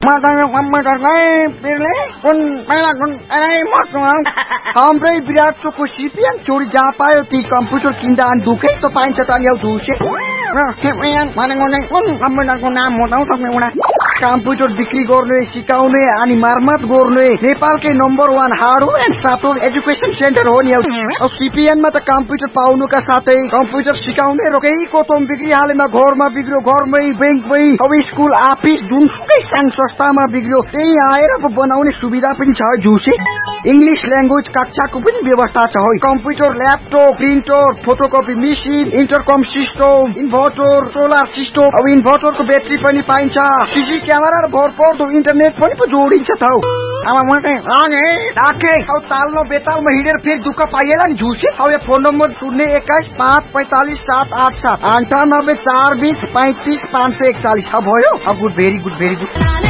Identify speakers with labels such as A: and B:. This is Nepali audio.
A: हाम्रै विराट चोकको सिपिएन चोरी जहाँ पायो ती कम्प्युटर किन्दा अनि दुखै त पाइन्छ त ल्याउ झुसे कम्प्युटरको नाम बताउ सक्ने उडा कम्प्युटर बिक्री गर्ने सिकाउने अनि मर्मत गर्ने नेपालकै number 1 hardware and software education centre हो नि। अब सिपिएनमा त कम्प्युटर पाउनुका साथै कम्प्युटर सिकाउने रोकैको तोम बिक्री हालेमा घरमा बिग्रियो घरमै बैंकमै अब स्कुल अफिस जुनसुकै संघ संस्थामा बिग्रियो त्यही आएर बनाउने सुविधा पनि छ झुसे। इंग्लिश ल्याङ्ग्वेज कक्षाको पनि व्यवस्था छ हो। Computer laptop printer photocopy machine इन्टरकम system inverter solar system अब इन्भर्टरको ब्याट्री पनि पाइन्छ सीसी क्यामेरा र भरपर्दो इन्टरनेट पनि जोडिन्छ त हौ। अब मलाई राखे अब तालमा बेतालमा हिँडेर फेरि दुःख पाइएला नि झुसे। अब यो फोन नम्बर 021-545-787 98 420 35 541 भयो। अब good very good very good.